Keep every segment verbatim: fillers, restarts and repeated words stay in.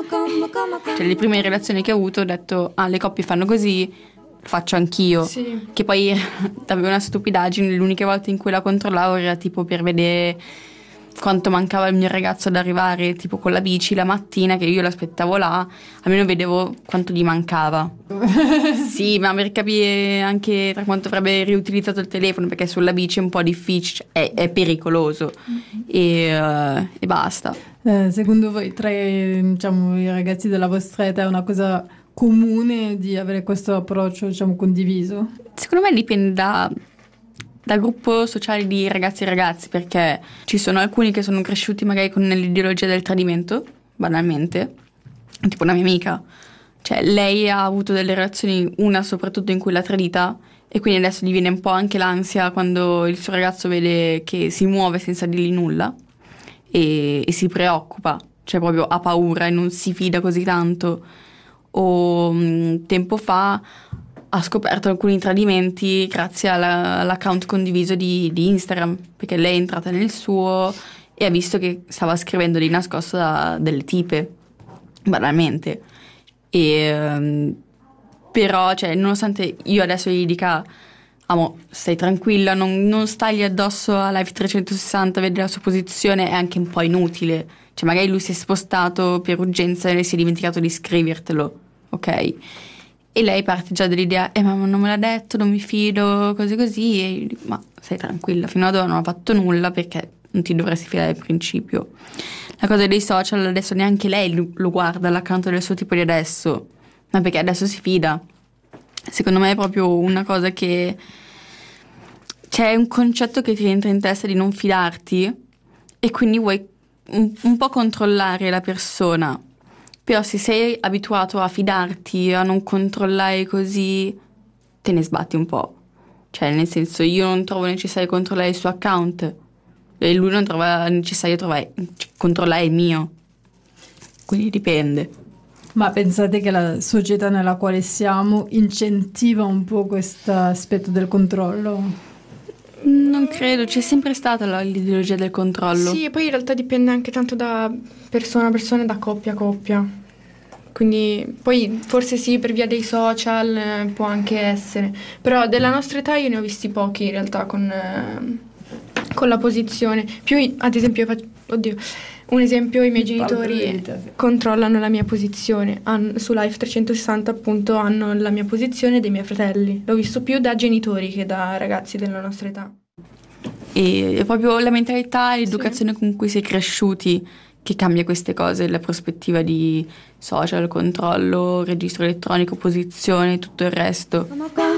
Cioè le prime relazioni che ho avuto ho detto, ah, le coppie fanno così, faccio anch'io. Sì. Che poi avevo una stupidaggine, l'unica volta in cui la controllavo era tipo per vedere quanto mancava il mio ragazzo ad arrivare, tipo con la bici la mattina, che io l'aspettavo là, almeno vedevo quanto gli mancava. Sì, ma per capire anche tra quanto avrebbe riutilizzato il telefono, perché sulla bici è un po' difficile, è, è pericoloso. E, uh, e basta. Eh, secondo voi, tra i, diciamo, i ragazzi della vostra età è una cosa comune di avere questo approccio, diciamo, condiviso? Secondo me dipende da, dal gruppo sociale di ragazzi e ragazzi, perché ci sono alcuni che sono cresciuti magari con l'ideologia del tradimento, banalmente, tipo una mia amica. Cioè, lei ha avuto delle relazioni, una soprattutto in cui l'ha tradita, e quindi adesso gli viene un po' anche l'ansia quando il suo ragazzo vede che si muove senza dirgli nulla e, e si preoccupa, cioè proprio ha paura e non si fida così tanto. O mh, tempo fa ha scoperto alcuni tradimenti grazie alla, all'account condiviso di, di Instagram, perché lei è entrata nel suo e ha visto che stava scrivendo di nascosto da delle tipe, banalmente. E, um, però, cioè, nonostante io adesso gli dica, amo, stai tranquilla, non, non stargli addosso a Live trecentosessanta, vedere la sua posizione, è anche un po' inutile. Cioè, magari lui si è spostato per urgenza e si è dimenticato di scrivertelo, ok? E lei parte già dall'idea, eh, ma non me l'ha detto, non mi fido, cose così. E io dico, ma stai tranquilla, fino ad ora non ha fatto nulla perché non ti dovresti fidare al principio. La cosa dei social, adesso neanche lei lo guarda l'account del suo tipo di adesso, ma perché adesso si fida. Secondo me è proprio una cosa che... c'è un concetto che ti entra in testa di non fidarti e quindi vuoi un, un po' controllare la persona. Però se sei abituato a fidarti, a non controllare così, te ne sbatti un po'. Cioè, nel senso, io non trovo necessario controllare il suo account e lui non trova necessario trovare, controllare il mio. Quindi dipende. Ma pensate che la società nella quale siamo incentiva un po' questo aspetto del controllo? Non credo, c'è sempre stata la- l'ideologia del controllo. Sì, e poi in realtà dipende anche tanto da persona a persona e da coppia a coppia. Quindi poi forse sì, per via dei social eh, può anche essere. Però della nostra età io ne ho visti pochi in realtà con, eh, con la posizione. Più, i- ad esempio, io faccio- oddio, un esempio, i miei genitori controllano la mia posizione. Han- su Life trecentosessanta appunto hanno la mia posizione e dei miei fratelli. L'ho visto più da genitori che da ragazzi della nostra età. E è proprio la mentalità e l'educazione con cui sei cresciuti che cambia queste cose, la prospettiva di social, controllo, registro elettronico, posizione, tutto il resto.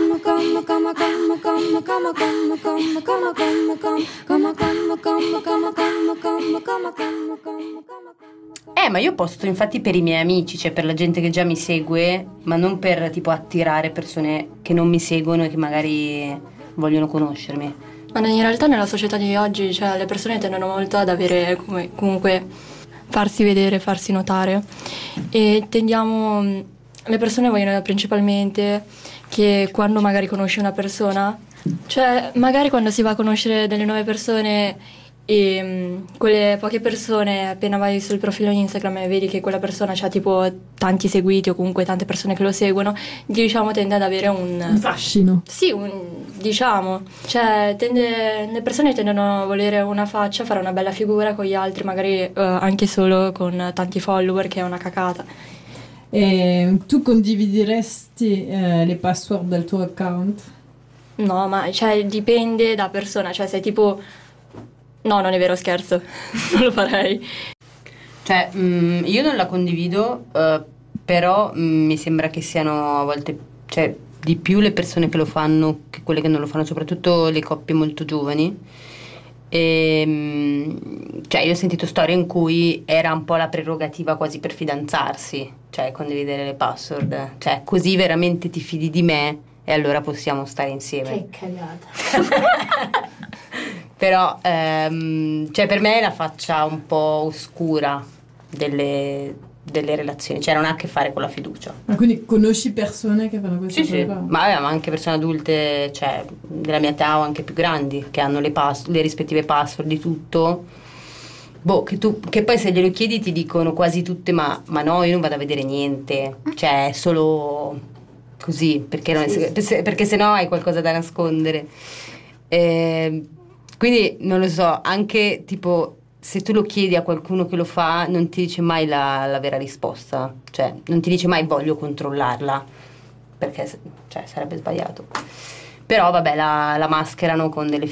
Eh, ma io posto infatti per i miei amici, cioè per la gente che già mi segue, ma non per tipo attirare persone che non mi seguono e che magari vogliono conoscermi. Ma in realtà nella società di oggi, cioè, le persone tendono molto ad avere come, comunque farsi vedere, farsi notare e tendiamo, le persone vogliono principalmente che quando magari conosci una persona, cioè magari quando si va a conoscere delle nuove persone e mh, quelle poche persone, appena vai sul profilo Instagram e vedi che quella persona ha tipo tanti seguiti o comunque tante persone che lo seguono, diciamo tende ad avere un... Un fascino. Sì, un, diciamo, cioè tende, le persone tendono a volere una faccia, fare una bella figura con gli altri, magari eh, anche solo con tanti follower, che è una cacata. E tu condivideresti eh, le password del tuo account? No, ma cioè dipende da persona, cioè se tipo... No, non è vero, scherzo, non lo farei. Cioè, mh, io non la condivido, eh, però mh, mi sembra che siano a volte, cioè, di più le persone che lo fanno che quelle che non lo fanno, soprattutto le coppie molto giovani. E, mh, cioè, io ho sentito storie in cui era un po' la prerogativa quasi per fidanzarsi, cioè condividere le password. Cioè, così veramente ti fidi di me e allora possiamo stare insieme. Che cagata. Però, ehm, cioè per me è la faccia un po' oscura delle, delle relazioni, cioè non ha a che fare con la fiducia. Ma quindi conosci persone che fanno questo? Sì, sì, ma, vabbè, ma anche persone adulte, cioè della mia età o anche più grandi, che hanno le, pass- le rispettive password di tutto boh, che tu che poi se glielo chiedi ti dicono quasi tutte ma, ma no, io non vado a vedere niente, cioè è solo così, perché, non, Sì, sì. se, perché sennò hai qualcosa da nascondere. Eh, quindi non lo so, anche tipo se tu lo chiedi a qualcuno che lo fa non ti dice mai la, la vera risposta, cioè non ti dice mai voglio controllarla, perché cioè, sarebbe sbagliato. Però vabbè, la, la mascherano con delle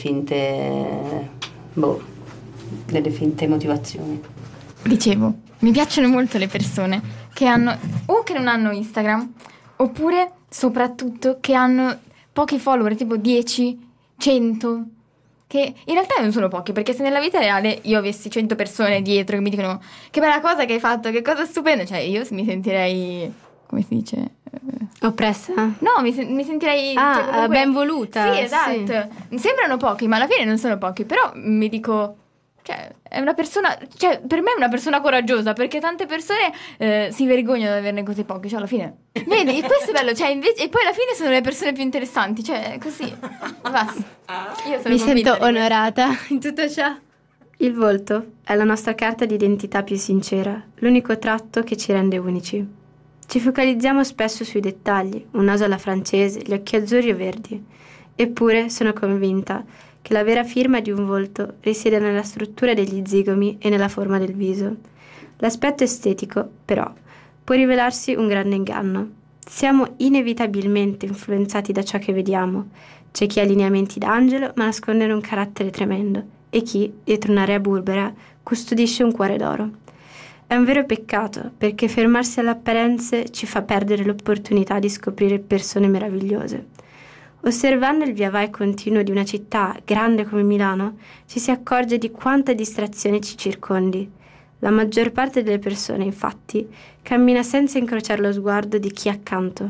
finte, boh, delle finte motivazioni. Dicevo, mi piacciono molto le persone che hanno o che non hanno Instagram, oppure soprattutto che hanno pochi follower, tipo dieci, cento, che in realtà non sono pochi, perché se nella vita reale io avessi cento persone dietro che mi dicono che bella cosa che hai fatto, che cosa stupenda, cioè io mi sentirei, come si dice? Oppressa? No, mi, sen- mi sentirei Ah, cioè, comunque- ben voluta. Sì, esatto. Sembrano pochi, ma alla fine non sono pochi. Però mi dico, cioè, è una persona, cioè, per me è una persona coraggiosa, perché tante persone eh, si vergognano di averne così pochi. Cioè, alla fine, vedi, questo è bello. Cioè, invece, e poi alla fine sono le persone più interessanti. Cioè, così. Basta. Io sono Mi convinta sento di questo. onorata in tutto ciò. Il volto è la nostra carta d'identità più sincera, l'unico tratto che ci rende unici. Ci focalizziamo spesso sui dettagli, un naso alla francese, gli occhi azzurri o verdi. Eppure sono convinta che la vera firma di un volto risiede nella struttura degli zigomi e nella forma del viso. L'aspetto estetico, però, può rivelarsi un grande inganno. Siamo inevitabilmente influenzati da ciò che vediamo. C'è chi ha lineamenti d'angelo ma nasconde un carattere tremendo e chi, dietro un'area burbera, custodisce un cuore d'oro. È un vero peccato, perché fermarsi alle apparenze ci fa perdere l'opportunità di scoprire persone meravigliose. Osservando il via vai continuo di una città grande come Milano, ci si accorge di quanta distrazione ci circondi. La maggior parte delle persone, infatti, cammina senza incrociare lo sguardo di chi è accanto.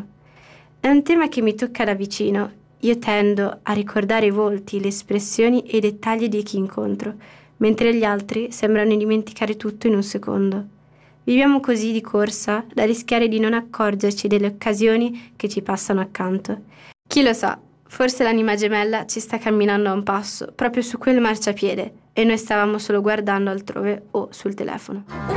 È un tema che mi tocca da vicino. Io tendo a ricordare i volti, le espressioni e i dettagli di chi incontro, mentre gli altri sembrano dimenticare tutto in un secondo. Viviamo così di corsa da rischiare di non accorgerci delle occasioni che ci passano accanto. Chi lo sa, forse l'anima gemella ci sta camminando a un passo, proprio su quel marciapiede, e noi stavamo solo guardando altrove o sul telefono.